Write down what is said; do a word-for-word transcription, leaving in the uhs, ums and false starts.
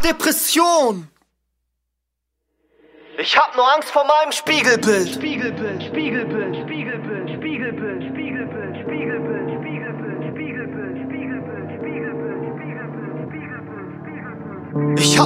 Depression. Ich hab nur Angst vor meinem Spiegelbild. Spiegelbild, Spiegelbild, Spiegelbild, Spiegelbild, Spiegelbild, Spiegelbild, Spiegelbild, Spiegelbild, Spiegelbild, Spiegelbild, Spiegelbild, Spiegelbild, Spiegelbild. Ich hab